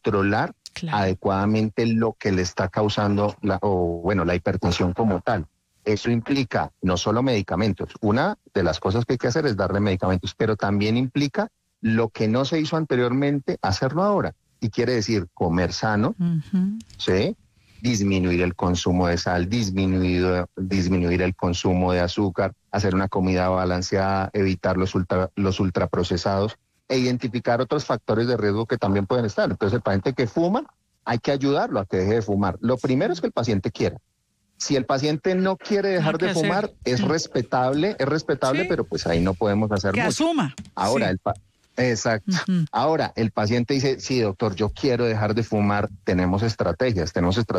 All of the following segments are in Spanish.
controlar adecuadamente lo que le está causando la hipertensión como tal. Eso implica no solo medicamentos. Una de las cosas que hay que hacer es darle medicamentos, pero también implica lo que no se hizo anteriormente, hacerlo ahora. Y quiere decir comer sano, ¿sí? Disminuir el consumo de sal, disminuir el consumo de azúcar, hacer una comida balanceada, evitar los ultraprocesados e identificar otros factores de riesgo que también pueden estar. Entonces, el paciente que fuma, hay que ayudarlo a que deje de fumar. Lo primero es que el paciente quiera. Si el paciente no quiere dejar de fumar, es respetable, sí, pero pues ahí no podemos hacer mucho. Que asuma. Ahora, sí. Exacto. Ahora, el paciente dice, sí, doctor, yo quiero dejar de fumar. Tenemos estrategias.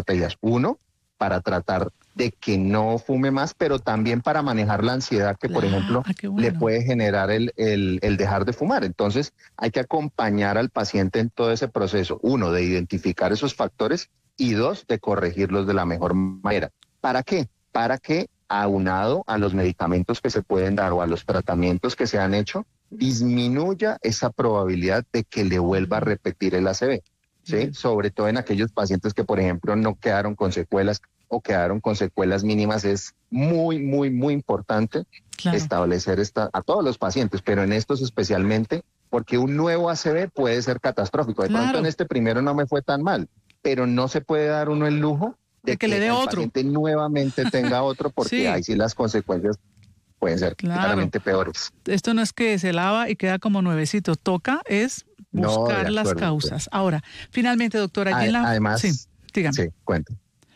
Uno, para tratar de que no fume más, pero también para manejar la ansiedad que, por ejemplo, le puede generar el dejar de fumar. Entonces, hay que acompañar al paciente en todo ese proceso. Uno, de identificar esos factores y dos, de corregirlos de la mejor manera. ¿Para qué? Para que, aunado a los medicamentos que se pueden dar o a los tratamientos que se han hecho, disminuya esa probabilidad de que le vuelva a repetir el ACV, ¿sí? Sobre todo en aquellos pacientes que, por ejemplo, no quedaron con secuelas o quedaron con secuelas mínimas. Es muy, muy, muy importante establecer a todos los pacientes, pero en estos especialmente, porque un nuevo ACV puede ser catastrófico. De pronto en este primero no me fue tan mal, pero no se puede dar uno el lujo de que le dé otro. El paciente nuevamente tenga otro, porque ahí sí las consecuencias pueden ser claramente peores. Esto no es que se lava y queda como nuevecito, toca es buscar las causas. Ahora, finalmente, doctora, además, sí, dígame. Sí, cuento.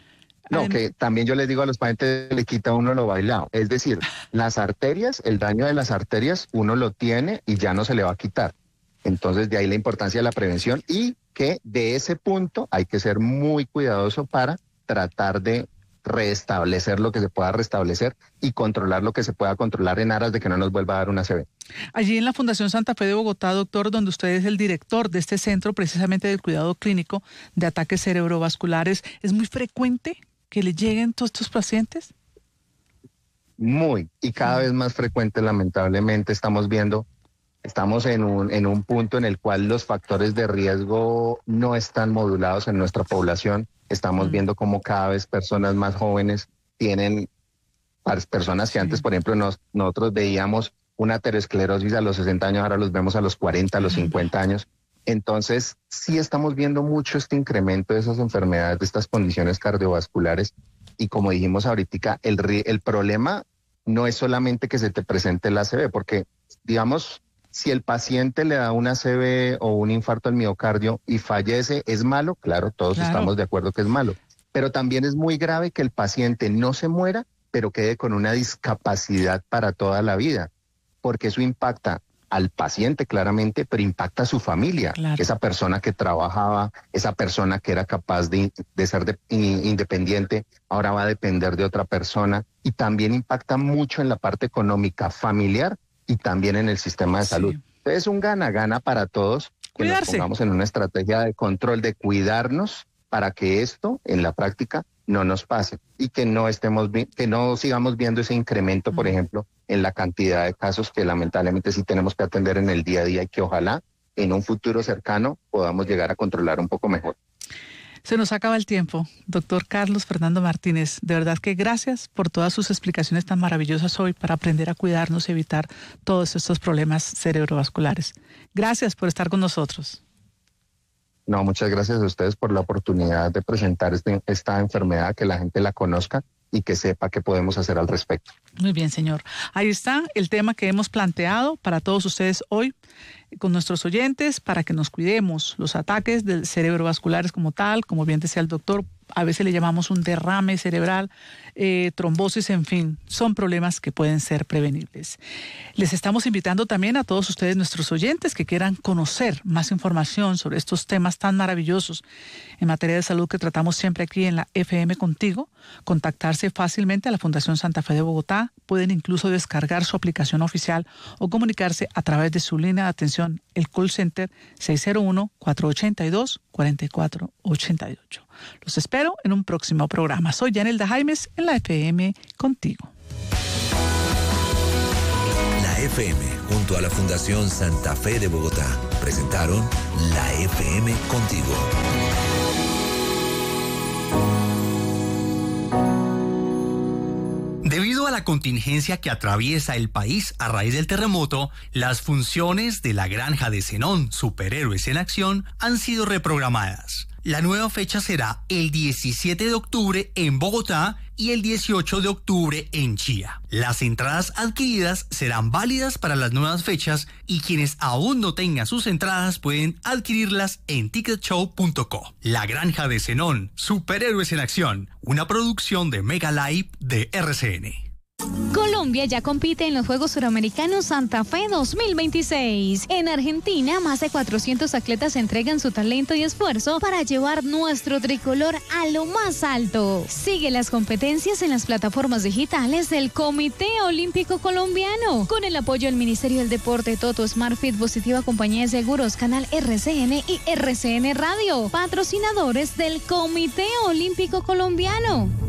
No, que también yo les digo a los pacientes, le quita uno lo bailado. Es decir, las arterias, el daño de las arterias, uno lo tiene y ya no se le va a quitar. Entonces, de ahí la importancia de la prevención, y que de ese punto hay que ser muy cuidadoso para tratar de restablecer lo que se pueda restablecer y controlar lo que se pueda controlar en aras de que no nos vuelva a dar una ACV. Allí en la Fundación Santa Fe de Bogotá, doctor, donde usted es el director de este centro precisamente del cuidado clínico de ataques cerebrovasculares, ¿es muy frecuente que le lleguen todos estos pacientes? Muy, y cada vez más frecuente, lamentablemente. Estamos en un punto en el cual los factores de riesgo no están modulados en nuestra población. Estamos viendo cómo cada vez personas más jóvenes tienen, personas que antes, por ejemplo, nosotros veíamos una aterosclerosis a los 60 años, ahora los vemos a los 40, a los 50 años. Entonces, sí estamos viendo mucho este incremento de esas enfermedades, de estas condiciones cardiovasculares. Y como dijimos ahorita, el problema no es solamente que se te presente el ACV, porque, digamos, si el paciente le da un ACV o un infarto al miocardio y fallece, ¿es malo? Claro, todos estamos de acuerdo que es malo. Pero también es muy grave que el paciente no se muera, pero quede con una discapacidad para toda la vida, porque eso impacta al paciente claramente, pero impacta a su familia. Esa persona que trabajaba, esa persona que era capaz de ser independiente, ahora va a depender de otra persona, y también impacta mucho en la parte económica familiar y también en el sistema de salud. Entonces es un gana-gana para todos, que nos pongamos en una estrategia de control, de cuidarnos para que esto en la práctica no nos pase y que no sigamos viendo ese incremento, por ejemplo, en la cantidad de casos que lamentablemente sí tenemos que atender en el día a día, y que ojalá en un futuro cercano podamos llegar a controlar un poco mejor. Se nos acaba el tiempo. Doctor Carlos Fernando Martínez, de verdad que gracias por todas sus explicaciones tan maravillosas hoy para aprender a cuidarnos y evitar todos estos problemas cerebrovasculares. Gracias por estar con nosotros. No, muchas gracias a ustedes por la oportunidad de presentar esta enfermedad, que la gente la conozca y que sepa qué podemos hacer al respecto. Muy bien, señor. Ahí está el tema que hemos planteado para todos ustedes hoy con nuestros oyentes, para que nos cuidemos. Los ataques del cerebrovasculares como tal, como bien decía el doctor, a veces le llamamos un derrame cerebral, trombosis, en fin, son problemas que pueden ser prevenibles. Les estamos invitando también a todos ustedes, nuestros oyentes, que quieran conocer más información sobre estos temas tan maravillosos en materia de salud que tratamos siempre aquí en la FM Contigo, contactarse fácilmente a la Fundación Santa Fe de Bogotá. Pueden incluso descargar su aplicación oficial o comunicarse a través de su línea de atención, el call center 601-482-4488. Los espero en un próximo programa. Soy Yanelda Jaimes en la FM Contigo. La FM, junto a la Fundación Santa Fe de Bogotá, presentaron La FM Contigo. Debido a la contingencia que atraviesa el país a raíz del terremoto, las funciones de la Granja de Zenón, Superhéroes en Acción, han sido reprogramadas. La nueva fecha será el 17 de octubre en Bogotá y el 18 de octubre en Chía. Las entradas adquiridas serán válidas para las nuevas fechas y quienes aún no tengan sus entradas pueden adquirirlas en ticketshow.co. La Granja de Zenón, Superhéroes en Acción, una producción de Mega Live de RCN. Colombia ya compite en los Juegos Suramericanos Santa Fe 2026. En Argentina, más de 400 atletas entregan su talento y esfuerzo para llevar nuestro tricolor a lo más alto. Sigue las competencias en las plataformas digitales del Comité Olímpico Colombiano. Con el apoyo del Ministerio del Deporte, Toto, Smartfit, Positiva Compañía de Seguros, Canal RCN y RCN Radio. Patrocinadores del Comité Olímpico Colombiano.